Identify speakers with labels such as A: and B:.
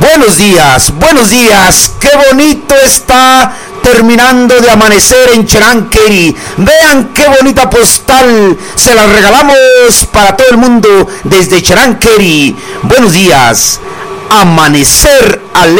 A: buenos días, qué bonito está terminando de amanecer en Cherankeri. Vean qué bonita postal, se la regalamos para todo el mundo desde Cherankeri. Buenos días, amanecer alegre.